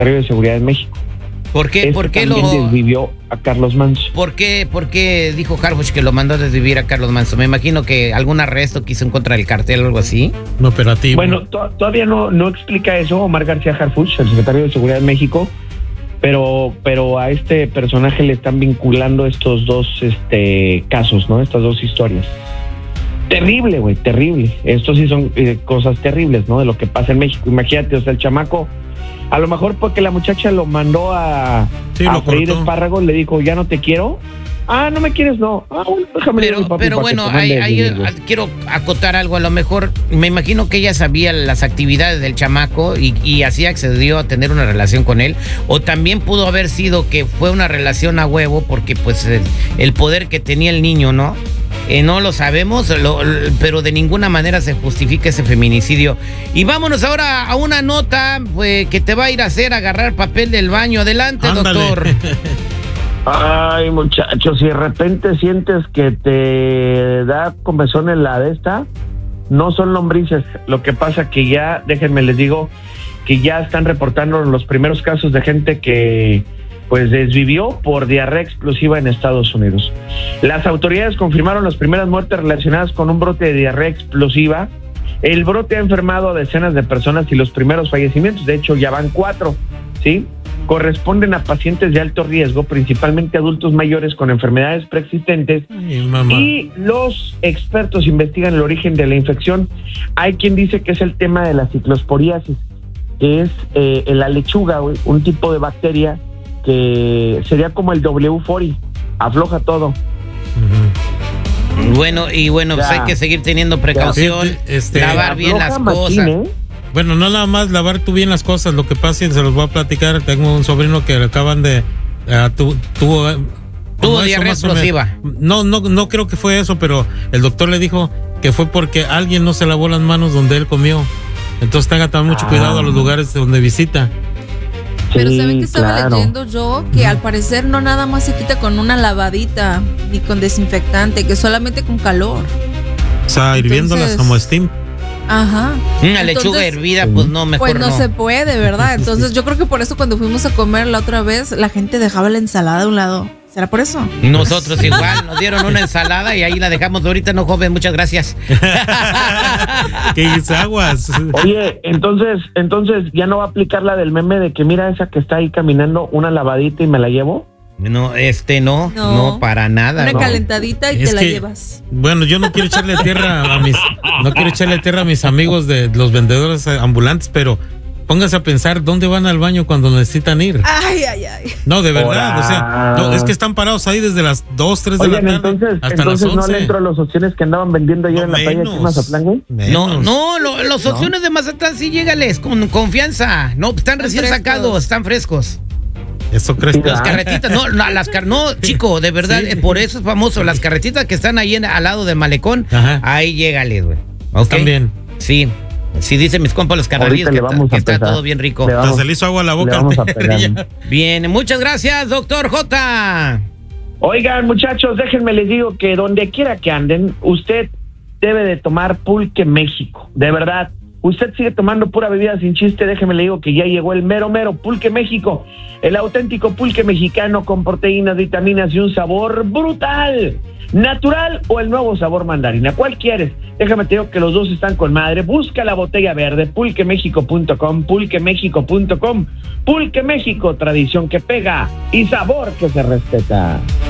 de Seguridad de México. ¿Por qué lo desvivió a Carlos Manzo? ¿Por qué dijo Harfuch que lo mandó a desvivir a Carlos Manzo? Me imagino que algún arresto que hizo en contra del cartel o algo así. Un operativo. Bueno, todavía no explica eso Omar García Harfuch, el secretario de Seguridad de México, pero a este personaje le están vinculando estos dos casos, ¿no? Estas dos historias. Terrible, güey, terrible. Estos sí son cosas terribles, ¿no? De lo que pasa en México. Imagínate, o sea, el chamaco, a lo mejor porque la muchacha lo mandó a freír espárragos, le dijo, ya no te quiero. Ah, no me quieres, no. Ah, bueno, déjame. Pero bueno, ahí quiero acotar algo. A lo mejor, me imagino que ella sabía las actividades del chamaco y así accedió a tener una relación con él. O también pudo haber sido que fue una relación a huevo porque pues el poder que tenía el niño, ¿no? No lo sabemos, pero de ninguna manera se justifica ese feminicidio. Y vámonos ahora a una nota que te va a ir a hacer agarrar papel del baño. Adelante, ándale, doctor. Ay, muchachos, si de repente sientes que te da comezón en la de esta, no son lombrices. Lo que pasa que ya, déjenme les digo, que ya están reportando los primeros casos de gente que pues desvivió por diarrea explosiva en Estados Unidos. Las autoridades confirmaron las primeras muertes relacionadas con un brote de diarrea explosiva. El brote ha enfermado a decenas de personas y los primeros fallecimientos, de hecho ya van 4, ¿sí? Corresponden a pacientes de alto riesgo, principalmente adultos mayores con enfermedades preexistentes. Y los expertos investigan el origen de la infección. Hay quien dice que es el tema de la ciclosporiasis, que es en la lechuga, un tipo de bacteria que sería como el W40, afloja todo. Bueno, pues hay que seguir teniendo precaución, lavar bien las cosas. Bueno, no nada más lavar tú bien las cosas, lo que pasa, y se los voy a platicar, tengo un sobrino que acaban de tuvo diarrea explosiva. No creo que fue eso, pero el doctor le dijo que fue porque alguien no se lavó las manos donde él comió. Entonces tenga también mucho cuidado a los lugares donde visita. Pero ¿saben que estaba leyendo yo? Que al parecer no nada más se quita con una lavadita ni con desinfectante, que solamente con calor. O sea, hirviéndolas como steam. Ajá. Una lechuga hervida, pues no, mejor pues no se puede, ¿verdad? Entonces yo creo que por eso cuando fuimos a comer la otra vez, la gente dejaba la ensalada a un lado. ¿Será por eso? Nosotros igual, nos dieron una ensalada y ahí la dejamos. Ahorita no, joven, muchas gracias. ¿Qué aguas? Oye, entonces ya no va a aplicar la del meme de que mira esa que está ahí caminando, una lavadita y me la llevo. No, no, para nada. Una calentadita y te la llevas. Bueno, yo no quiero echarle tierra a mis amigos de los vendedores ambulantes, pero póngase a pensar dónde van al baño cuando necesitan ir. Ay. No, de verdad, o sea, no, es que están parados ahí desde las 2, 3 de la tarde hasta las 11. ¿No le entro a los opciones que andaban vendiendo ayer en la calle de Mazatlán, güey? Los opciones de Mazatlán sí, llégales con confianza. No, están recién sacados, están frescos. ¿Eso crees? Las carretitas, no, chico, de verdad, por eso es famoso. Las carretitas que están ahí al lado del malecón, ahí llégales, güey. ¿Okay? También. Sí, dicen mis compas los carrerillos que está todo bien rico. Se le hizo agua a la boca. Bien, muchas gracias, doctor J. Oigan, muchachos, déjenme les digo que donde quiera que anden, usted debe de tomar Pulque México, de verdad. Usted sigue tomando pura bebida sin chiste, déjeme le digo que ya llegó el mero Pulque México, el auténtico pulque mexicano con proteínas, vitaminas y un sabor brutal, natural o el nuevo sabor mandarina. ¿Cuál quieres? Déjame te digo que los dos están con madre. Busca la botella verde, pulquemexico.com, pulquemexico.com. Pulque México, tradición que pega y sabor que se respeta.